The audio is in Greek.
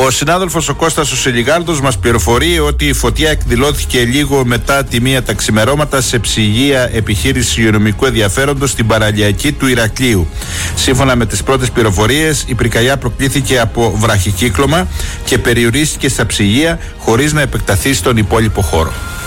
Ο συνάδελφος ο Κώστας ο Σελιγάρδος μας πληροφορεί ότι η φωτιά εκδηλώθηκε λίγο μετά τη 1 τα ξημερώματα σε ψυγεία επιχείρηση υγειονομικού ενδιαφέροντος στην παραλιακή του Ηρακλείου. Σύμφωνα με τις πρώτες πληροφορίες, η πυρκαγιά προκλήθηκε από βραχικύκλωμα και περιορίστηκε στα ψυγεία χωρίς να επεκταθεί στον υπόλοιπο χώρο.